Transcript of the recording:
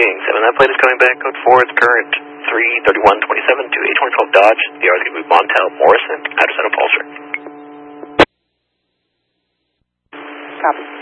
King. 7, that plate is coming back. Code 4, it's current 33127 to 82012 Dodge. The R is going to move Montel Morrison. Address and upholstery. Copy.